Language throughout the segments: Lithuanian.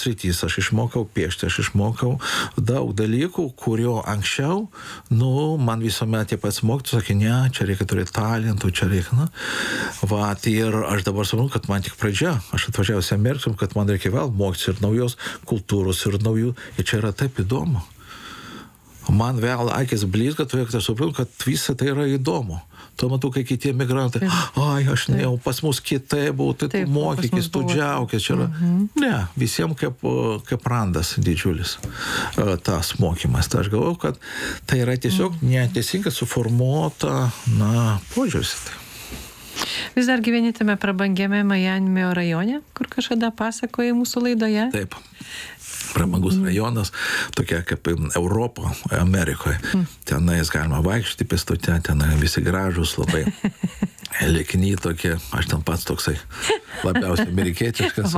sritys, aš išmokau piešti, aš išmokau daug dalykų, kurio anksčiau, man visuomet tie pats mokytojai sakė, ne, čia reikia turėti talentų, čia reikia, ir aš dabar suprantu, kad man tik pradžia, aš atvažiavęs Ameriką, kad man reikia vėl mokytis ir naujos kultūros, ir naujų, ir čia yra taip įdomu. Man vėl akis blizga, todėl aš suprantu, kad visa tai yra įdomu. Tuo metu, kai kiti emigrantai, aš ne, pas mus kitai buvo, tai tu mokykis, tu džiaukis. Ne, visiems kaip randas didžiulis tas mokymas. Tai aš galvoju, kad tai yra tiesiog neteisingai suformuota, požiūris. Vis dar gyveni tame prabangiame Majamio rajone, kur kažkada pasakojai mūsų laidoje? Taip. Prabangus rajonas, tokia kaip Europo, Amerikoje. Tenais galima vaikščioti pėstute, tenai visi gražus, labai likni tokie, aš ten pats toksai labiausiai amerikietiškas.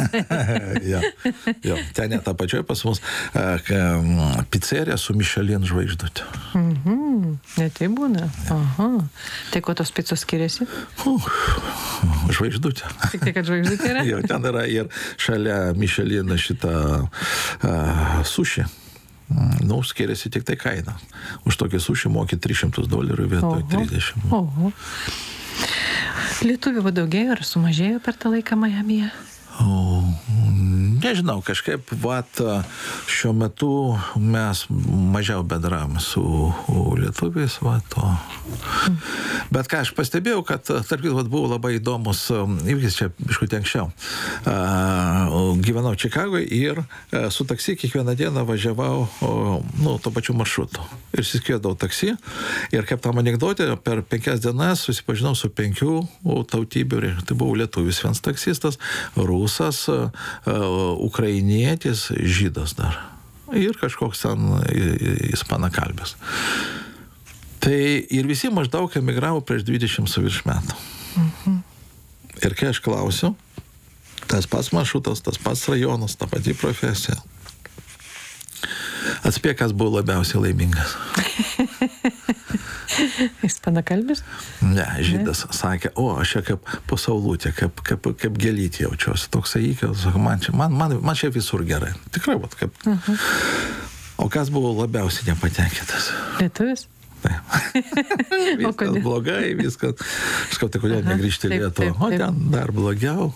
Jo, ten net tą pačioj pas mus pizzerija su Michelin žvaigždute. Ne tai būna. Aha. Tai kuo tos picos skiriasi? Žvaigždutė. Tik tai, kad žvaigždutė yra? Jo, ten yra ir šalia Michelin šitą suši. Skiriasi tik tai kaina. Už tokį suši moki $300 vietoj 30. Oho. Lietuvių daugėjo ar sumažėjo per tą laiką Majamyje? Nežinau, kažkaip šiuo metu mes mažiau bendravome su lietuviais. Bet ką aš pastebėjau, kad tarp buvo labai įdomus įvykis čia biškutį anksčiau. Gyvenau Čikagoje ir su taksi kiekvieną dieną važiavau tuo pačiu maršrutu. Ir susikviesdavau taksi ir kaip tam anekdotė, per 5 dienas susipažinau su 5 tautybių. Tai buvo lietuvis vienas taksistas, rusas, ukrainietis, žydas dar. Ir kažkoks ten ispanakalbis. Tai ir visi maždaug emigravo prieš 20 su virš metų. Ir kai aš klausiu, tas pats maršrutas, tas pats rajonas, ta pati profesija. Atspėk, kas buvo labiausiai laimingas. Ispanakalbis? Ne, žydas sakė, aš čia kaip pasaulutė, kaip gėlytė jaučiuosi. Toksai įkėlas, man čia visur gerai. Tikrai, kaip. O kas buvo labiausiai nepatenkintas? Lietuvis? Viskas blogai, viskas. Aš tai kodėl negrįžti į Lietuvą? O ten dar blogiau.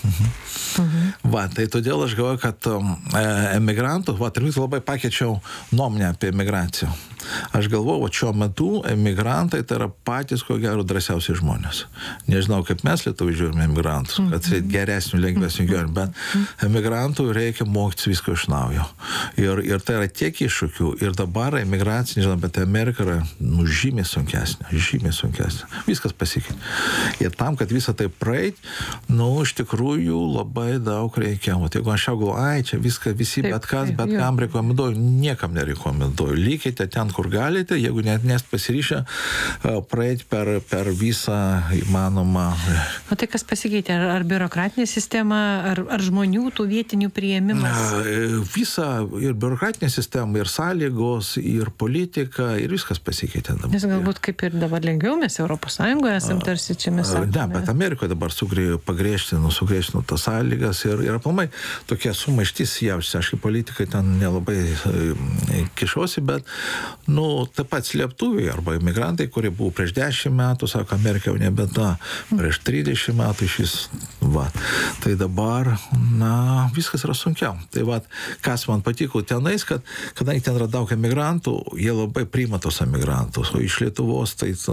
Tai todėl aš galvoju, kad emigrantų, ir labai pakeičiau nuomonę apie emigraciją. Aš galvoju, šiuo metu emigrantai tai yra patys, ko gero, drąsiausi žmonės. Nežinau, kaip mes Lietuvai žiūrime emigrantus, kad geresnių, lengvesnių gyvenimų, bet emigrantų reikia mokytis visko iš naujo. Ir tai yra tiek iššūkių. Ir dabar emigracija, nežinau, bet Amerika yra žymiai sunkesnė. Viskas pasikeitė. Ir tam, kad visą tai praeit, iš tikrųjų labai daug reikia. Jeigu aš galvoju, čia viską, visi, bet kas, bet kam rekomenduoju, niekam nerekomenduoju. Likite ten, kur galite, jeigu net pasiryšę praeiti per visą įmanomą. O tai kas pasikeitė? Ar biurokratinė sistema, ar žmonių tų vietinių priėmimas? Visa ir biurokratinė sistema, ir sąlygos, ir politika, ir viskas pasikeitė dabar. Nes galbūt kaip ir dabar lengviau, mes Europos Sąjungoje esam tarsi čia mes. Ne, bet Amerikoje dabar sugriežtino tas sąlygas ir aplamai tokia sumaištis jaučiasi. Aš kaip politikai ten nelabai kišosi, bet taip pat slėptuviai arba imigrantai, kurie buvo prieš 10 metų, sako, Amerika jau nebe ta, prieš 30 metų iš vis. Tai dabar, viskas yra sunkiau. Tai kas man patiko tenais, kadangi ten yra daug emigrantų, jie labai priima tos emigrantus. O iš Lietuvos,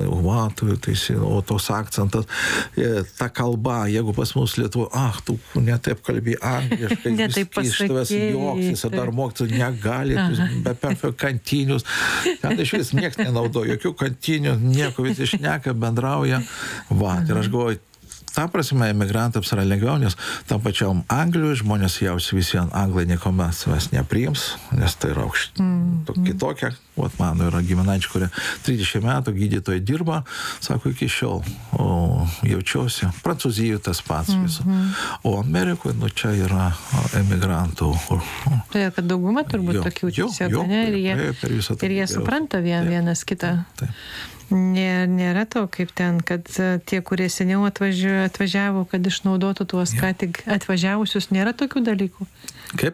o tos akcentas, ta kalba, jeigu pas mus Lietuvo, tu netaip kalbėjai angliškai, iš tavęs juoksis, ir dar mokytis negali, be perfekt kantinius. Ten iš vis niekas nenaudoja, jokių kantinių, nieko, visi šneka, bendrauja. Ir aš galvoju, ta prasme, emigrantams yra lengviau, nes tam pačiam Anglijoj žmonės jausi visi Anglai niekuomet savęs nepriims, nes tai yra kitokia. Mano yra giminaičiai, kurie 30 metų gydytojai dirba, sako, iki šiol jaučiuosi. Prancūzijoje tas pats viso. O Amerikoje, čia yra emigrantų. Tai kad dauguma turbūt tokių tiesiog, ir jie supranta vienas kitą. Nėra to, kaip ten, kad tie, kurie seniau atvažiavo, kad išnaudotų tuos ką tik atvažiavusius, nėra tokių dalykų? Kaip?